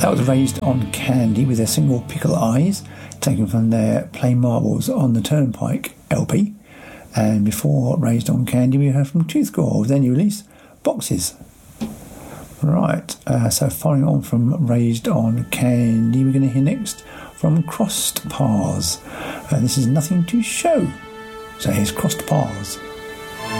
That was Raised on Candy with their single Pickle Eyes, taken from their Play Marbles on the Turnpike LP. And before Raised on Candy, we heard from Toothgore with their new release, Boxes. Right, so following on from Raised on Candy, we're going to hear next from Crossed Paths. This is Nothing to Show. So here's Crossed Paths.